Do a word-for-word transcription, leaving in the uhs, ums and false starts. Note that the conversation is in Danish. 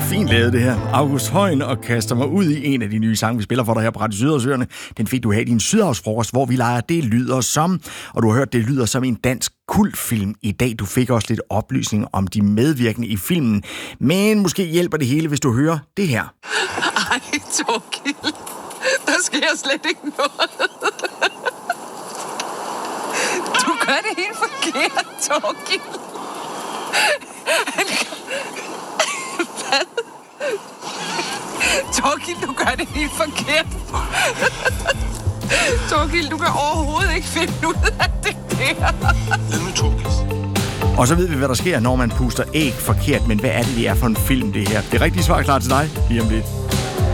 er fint lavet det her. August Højen og kaster mig ud i en af de nye sange, vi spiller for dig her på Radio Sydhavsøerne. Den fik du her i din Sydhavsfrokost, hvor vi leger Det lyder som. Og du har hørt, det lyder som en dansk kultfilm i dag. Du fik også lidt oplysning om de medvirkende i filmen. Men måske hjælper det hele, hvis du hører det her. Ej, Torkild. Der sker slet ikke noget. Du gør det helt forkert, Torkild. Hvad? Torkild, du gør det helt forkert. Torkild, du kan overhovedet ikke finde ud af det der. Lad nu, Torkild. Og så ved vi, hvad der sker, når man puster æg forkert. Men hvad er det, det er for en film, det her? Det rigtige svar er klar til dig lige om lidt.